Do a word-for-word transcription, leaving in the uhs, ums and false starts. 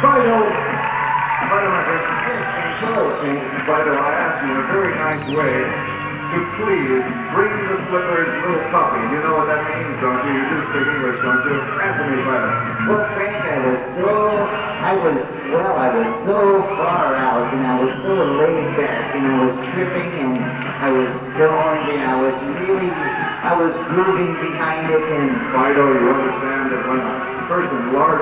Fido, Fido, my friend. Yes, Frank. Hello, Frank. Fido, I asked you in a very nice way to please bring the Slippers little puppy. You know what that means, don't you? You do speak English, don't you? Answer me, Fido. Well, Frank, I was so, I was, well, I was so far out, and I was so laid back, and I was tripping, and I was stoned, and I was really, I was grooving behind it, and Fido, you understand that when a person large